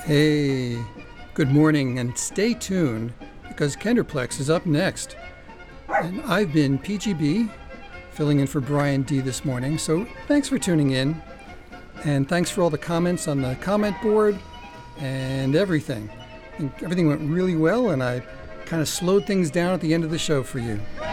Hey, good morning, and stay tuned because Kenderplex is up next. And I've been PGB, filling in for Brian D this morning, so thanks for tuning in. And thanks for all the comments on the comment board and everything. I think everything went really well, and I kind of slowed things down at the end of the show for you.